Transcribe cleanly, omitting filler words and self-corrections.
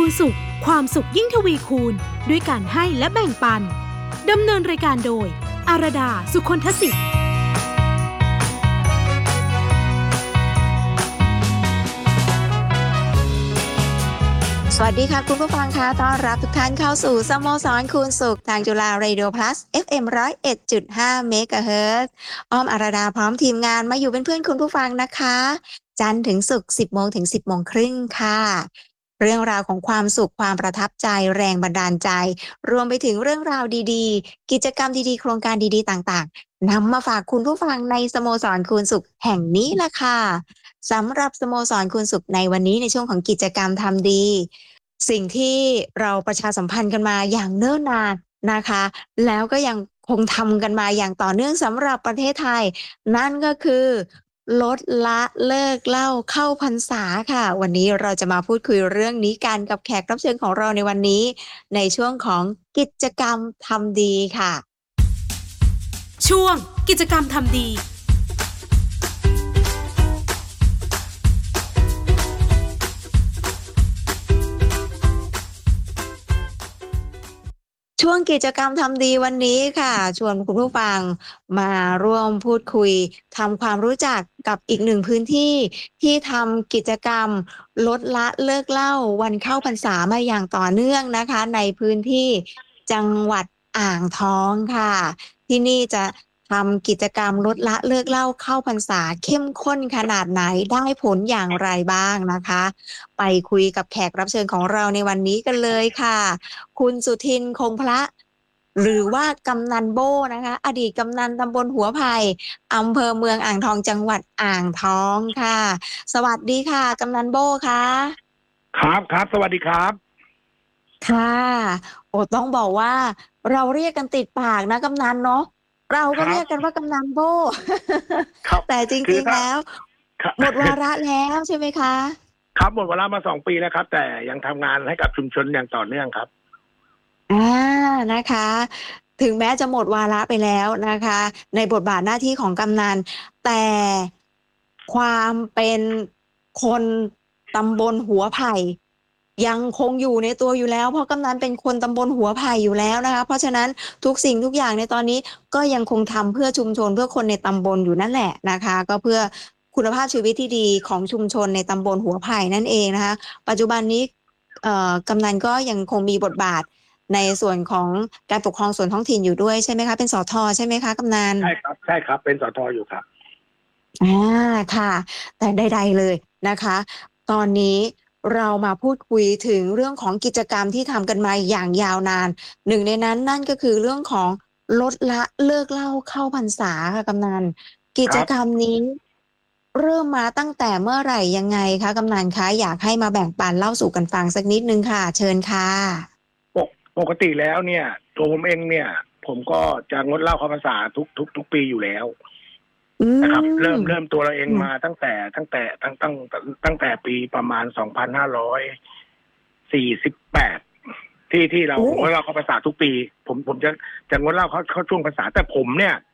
ณสุขความสุขยิ่งทวีคูณด้วยการให้และแบ่งปันดำเนินรายการโดยอารดาสุคนทศิษย์สวัสดีค่ะคุณผู้ฟังค่ะต้อนรับทุกท่านเข้าสู่สโมสรคูณสุขทางจุฬาเรดิโอพลัส FM 101.5 เมกะเฮิรตซ์อ้อมอารดาพร้อมทีมงานมาอยู่เป็นเพื่อนคุณผู้ฟังนะคะจันทร์ถึงศุกร์ 10 โมงถึง 10 โมงครึ่งค่ะเรื่องราวของความสุขความประทับใจแรงบันดาลใจรวมไปถึงเรื่องราวดีๆกิจกรรมดีๆโครงการดีๆต่างๆนำมาฝากคุณผู้ฟังในสโมสรคูณสุขแห่งนี้ล่ะค่ะสำหรับสโมสรคูณสุขในวันนี้ในช่วงของกิจกรรมทำดีสิ่งที่เราประชาสัมพันธ์กันมาอย่างเนิ่นนานนะคะแล้วก็ยังคงทำกันมาอย่างต่อเนื่องสำหรับประเทศไทยนั่นก็คือลดละเลิกเหล้าเข้าพรรษาค่ะวันนี้เราจะมาพูดคุยเรื่องนี้กันกับแขกรับเชิญของเราในวันนี้ในช่วงของกิจกรรมทำดีค่ะช่วงกิจกรรมทำดีช่วงกิจกรรมทำดีวันนี้ค่ะชวนคุณผู้ฟังมาร่วมพูดคุยทำความรู้จักกับอีกหนึ่งพื้นที่ที่ทำกิจกรรมลดละเลิกเหล้าวันเข้าพรรษามาอย่างต่อเนื่องนะคะในพื้นที่จังหวัดอ่างทองค่ะที่นี่จะทำกิจกรรมลดละเลิกเหล้าเข้าพรรษาเข้มข้นขนาดไหนได้ผลอย่างไรบ้างนะคะไปคุยกับแขกรับเชิญของเราในวันนี้กันเลยค่ะคุณสุทินคงพระหรือว่ากำนันโบ้นะคะอดีตกำนันตำบลหัวไผ่อำเภอเมืองอ่างทองจังหวัดอ่างทองค่ะสวัสดีค่ะกำนันโบ้ค่ะครับสวัสดีครับค่ะโอ้ต้องบอกว่าเราเรียกกันติดปากนะกำนันเนาะเราก็เรียกกันว่ากำนันโบ้ครับแต่จคือถ้าริงๆแล้วหมดวาระแล้วใช่ไหมคะครับหมดเวลามา2 ปีแล้วครับแต่ยังทำงานให้กับชุมชนอย่างต่อเนื่องครับนะคะถึงแม้จะหมดวาระไปแล้วนะคะในบทบาทหน้าที่ของกำนันแต่ความเป็นคนตำบลหัวไผ่ยังคงอยู่ในตัวอยู่แล้วเพราะกำนันเป็นคนตำบลหัวไผ่อยู่แล้วนะคะเพราะฉะนั้นทุกสิ่งทุกอย่างในตอนนี้ก็ยังคงทำเพื่อชุมชนเพื่อคนในตำบลอยู่นั่นแหละนะคะก็เพื่อคุณภาพชีวิตที่ดีของชุมชนในตำบลหัวไผ่นั่นเองนะคะปัจจุบันนี้กำนันก็ยังคงมีบทบาทในส่วนของการปกครองส่วนท้องถิ่นอยู่ด้วยใช่ไหมคะเป็นสทใช่ไหมคะกำนันใช่ครับเป็นสทอยู่ครับค่ะแต่ใดๆเลยนะคะตอนนี้เรามาพูดคุยถึงเรื่องของกิจกรรมที่ทำกันมาอย่างยาวนานหนึ่งในนั้นนั่นก็คือเรื่องของลดละเลิกเหล้าเข้าพรรษาค่ะกำนันกิครับจกรรมนี้เริ่มมาตั้งแต่เมื่อไหร่ยังไงคะกำนันคะอยากให้มาแบ่งปันเล่าสู่กันฟังสักนิดนึงค่ะเชิญค่ะปกปกติแล้วเนี่ยตัวผมเองเนี่ยผมก็จะงดเหล้าเข้าพรรษาทุกปีอยู่แล้วอืนะครับเริ่มมเริ่มตัวเราเองมาตั้งแต่ปีประมาณ2548ที่เราโอ้งดเหล้าเข้าพรรษาทุกปีผมจะงดเหล้าเข้าช่วงพรรษาแต่ผมเนี่ย